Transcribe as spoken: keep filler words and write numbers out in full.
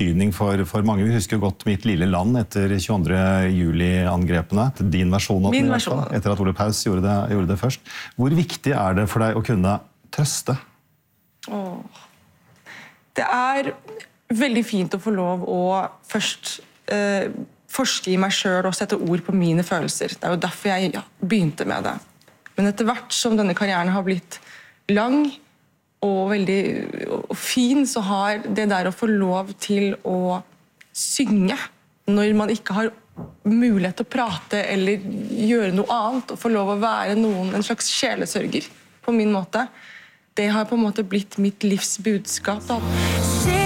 betydning for, for mange. Vi husker godt Mitt lille land etter tjueandre juli-angrepene. Din versjon av Min den, versjon. etter at Ole Paus gjorde det, gjorde det først. Hvor viktig er det for deg å kunne trøste? Åh. Det er veldig fint å få lov å først eh, forske i meg selv og sette ord på mine følelser. Det er jo derfor jeg ja, begynte med det. Men etter hvert som denne karrieren har blitt lang og veldig og fin, så har det der å få lov til å synge når man ikke har mulighet til å prate eller gjøre noe annet, og få lov å være noen, en slags sjelesørger på min måte, det har på en måte blitt mitt livs budskap. Da.